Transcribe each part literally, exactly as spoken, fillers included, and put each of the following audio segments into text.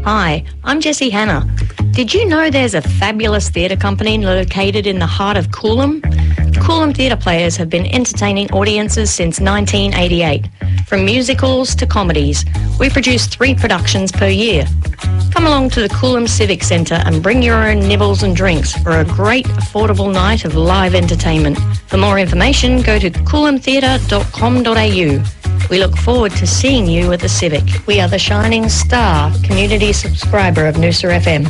Hi, I'm Jessie Hanna. Did you know there's a fabulous theatre company located in the heart of Coolum? Coolum Theatre Players have been entertaining audiences since nineteen eighty-eight. From musicals to comedies, we produce three productions per year. Come along to the Coolum Civic Centre and bring your own nibbles and drinks for a great, affordable night of live entertainment. For more information, go to coolum theatre dot com dot a u. We look forward to seeing you at the Civic. We are the shining star community subscriber of Noosa F M.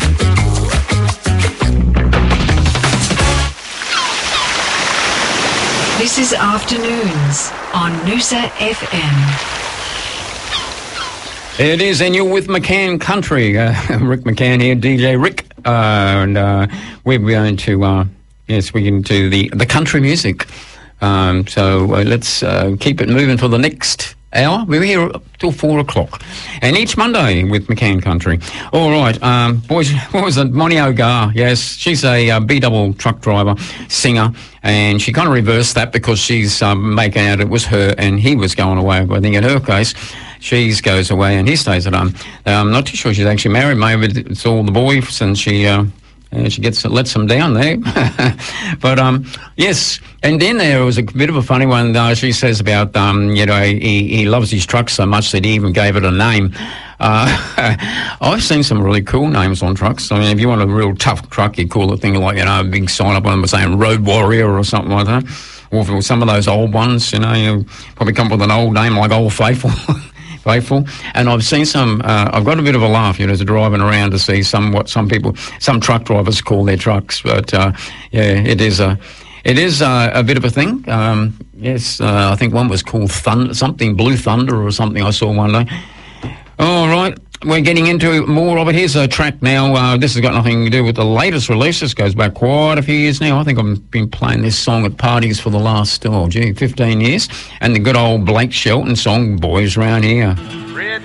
This is Afternoons on Noosa F M. It is, and you're with McCann Country. Uh, Rick McCann here, D J Rick. Uh, and uh, we're going to, uh, yes, we're going to the, the country music. Um, so uh, let's uh, keep it moving for the next hour. We're here till four o'clock. And each Monday with McCann Country. All right, um, boys, what was it? Moni Ogar, yes. She's a uh, B-double truck driver, singer. And she kind of reversed that because she's um, making out it was her and he was going away. But I think in her case, she goes away and he stays at home. Now, I'm not too sure she's actually married. Maybe it's all the boys and she... Uh, And she gets lets them down there. But, um, yes, and then there was a bit of a funny one. Uh, she says about, um, you know, he, he loves his truck so much that he even gave it a name. Uh, I've seen some really cool names on trucks. I mean, if you want a real tough truck, you call it thing like, you know, a big sign up on them saying Road Warrior or something like that. Or for some of those old ones, you know, you probably come up with an old name like Old Faithful. Faithful. And I've seen some, uh, I've got a bit of a laugh, you know, as driving around to see some, what some people, some truck drivers call their trucks. But, uh, yeah, it is a, it is a, a bit of a thing. Um, yes, uh, I think one was called Thunder, something Blue Thunder or something I saw one day. All right, we're getting into more of it. Here's a track now. Uh, this has got nothing to do with the latest release. This goes back quite a few years now. I think I've been playing this song at parties for the last, oh, gee, fifteen years. And the good old Blake Shelton song, Boys Round Here.